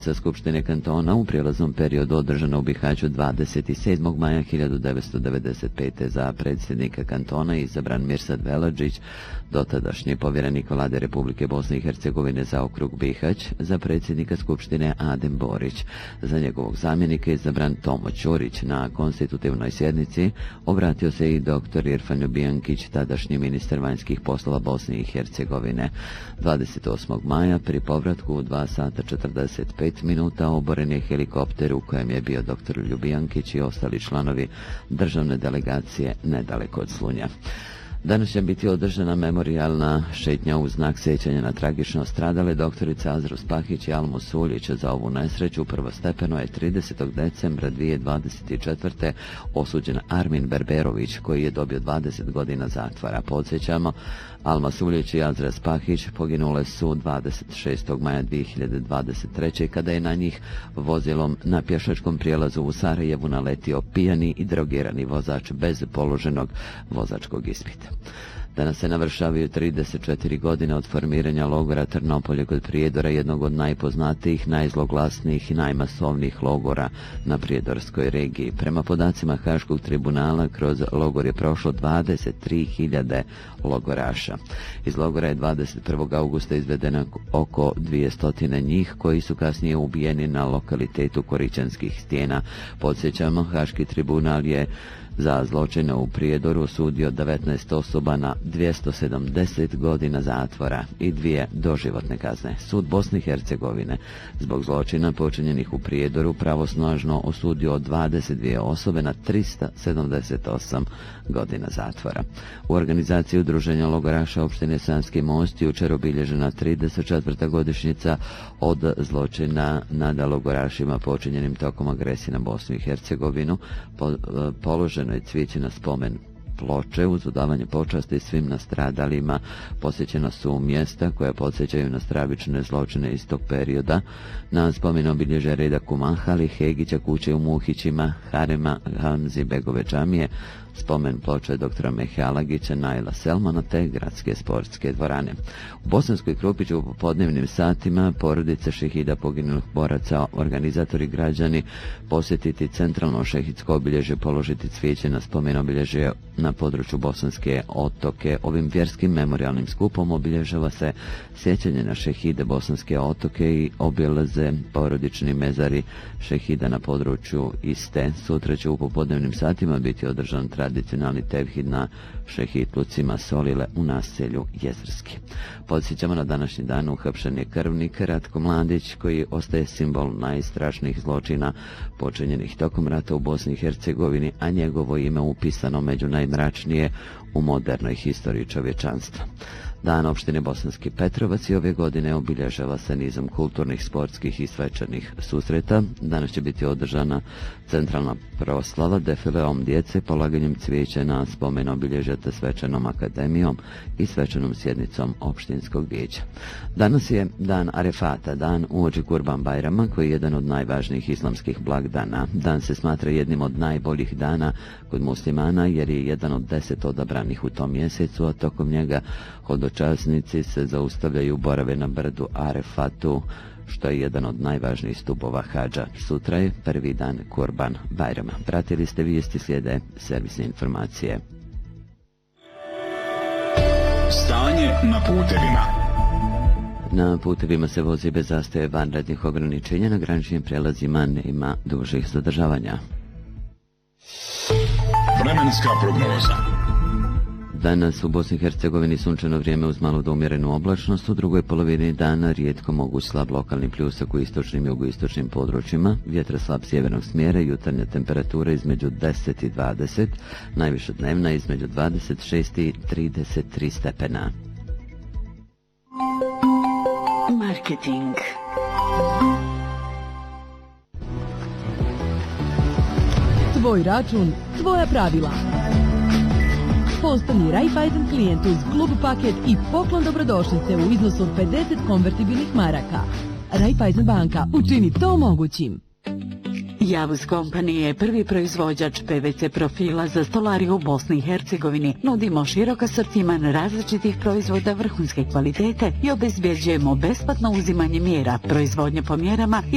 Sa Skupštine kantona u prijelaznom periodu održana u Bihaću 27. maja 1995. za predsjednika kantona izabran Mirsad Veladžić, dotadašnji povjerenik vlade Republike Bosne i Hercegovine za okrug Bihać, za predsjednika Skupštine Adem Borić. Za njegovog zamjenika izabran Tomo Ćurić. Na konstitutivnoj sjednici obratio se i dr. Irfan Ljubijankić, tadašnji ministar vanjskih poslova Bosne i Hercegovine. 28. maja pri povratku u 2 sata 45 minuta oboren je helikopter u kojem je bio dr. Ljubijankić i ostali članovi državne delegacije nedaleko od Slunja. Danas će biti održana memorijalna šetnja u znak sjećanja na tragično stradale doktorice Azru Spahić i Almu Suljić. Za ovu nesreću prvostepeno je 30. decembra 2024. osuđen Armin Berberović, koji je dobio 20 godina zatvora. Podsjećamo, Alma Suljić i Azra Spahić poginule su 26. maja 2023. kada je na njih vozilom na pješačkom prijelazu u Sarajevu naletio pijani i drogirani vozač bez položenog vozačkog ispita. Danas se navršavaju 34 godine od formiranja logora Trnopolje kod Prijedora, jednog od najpoznatijih, najzloglasnijih i najmasovnijih logora na prijedorskoj regiji. Prema podacima Haškog tribunala, kroz logor je prošlo 23.000 logoraša. Iz logora je 21. augusta izvedeno oko 200 njih, koji su kasnije ubijeni na lokalitetu Korićanskih stijena. Podsjećamo, Haški tribunal je za zločine u Prijedoru osudio 19 osoba na 270 godina zatvora i 2 doživotne kazne. Sud Bosne i Hercegovine zbog zločina počinjenih u Prijedoru pravosnažno osudio 22 osobe na 378 godina zatvora. U organizaciji Udruženja logoraša opštine Sanski Most jučer obilježena 34. godišnjica od zločina nad logorašima počinjenim tokom agresije na Bosnu i Hercegovinu. Položeno je cvijeće na spomen ploče uz odavanje počasti svim nastradalima. Posjećena su mjesta koja podsjećaju na stravične zločine iz tog perioda. Na spomen obilježe reda Kumahali, Hegića, kuće u Muhićima, Harema, Hamzi, Begove džamije, spomen ploče doktora Mehalagića, Naila Selmana te gradske sportske dvorane. U Bosanskoj Krupiću u popodnevnim satima porodice šehida poginulih boraca, organizatori građani posjetiti centralno šehidsko obilježje, položiti cvijeće na spomen obilježje na području Bosanske Otoke. Ovim vjerskim memorijalnim skupom obilježava se sjećanje na šehide Bosanske Otoke i obilaze porodični mezari šehida na području iste. Sutra će u popodnevnim satima biti održan tradicionalni tevhid na šehidlucima Solile u naselju Jezerski. Podsjećamo, na današnji dan uhapšen je krvnik Ratko Mladić, koji ostaje simbol najstrašnijih zločina počinjenih tokom rata u Bosni i Hercegovini, a njegovo ime upisano među najmračnije u modernoj historiji čovječanstva. Dan opštine Bosanski Petrovac i ove godine obilježava se nizom kulturnih, sportskih i svečanih susreta. Danas će biti održana centralna proslava defileom djece, polaganjem cvijeća na spomen obilježja te svečanom akademijom i svečanom sjednicom opštinskog vijeća. Danas je dan Arefata, dan uoči Kurban Bajrama, koji je jedan od najvažnijih islamskih blagdana. Dan se smatra jednim od najboljih dana kod muslimana jer je jedan od 10 odabranih u tom mjesecu, a tokom njega hodočasnici se zaustavljaju, borave na brdu Arefatu, što je jedan od najvažnijih stupova hadža. Sutra je prvi dan Kurban Bajrama. Pratili ste vijesti, slijede servisne informacije. Stanje na putevima. Na putevima se vozi bez zastoja vanrednih ograničenja, na graničnim prijelazima nema dužih zadržavanja. Vremenska prognoza. Danas u Bosni i Hercegovini sunčano vrijeme uz malo do umjerenu oblačnost, u drugoj polovini dana rijetko moguć slab lokalni pljusak u istočnim i jugoistočnim područjima, vjetar slab sjevernog smjera, jutarnja temperatura između 10 i 20, najviša dnevna između 26 i 33 stepena. Marketing. Tvoj račun, tvoja pravila. Postani Raiffeisen klijent uz klub paket i poklon dobrodošlice u iznosu od 50 konvertibilnih maraka. Raiffeisen banka, učini to mogućim. Javuz Company je prvi proizvođač PVC profila za stolariju u Bosni i Hercegovini. Nudimo širok asortiman različitih proizvoda vrhunske kvalitete i obezbjeđujemo besplatno uzimanje mjera, proizvodnje po mjerama i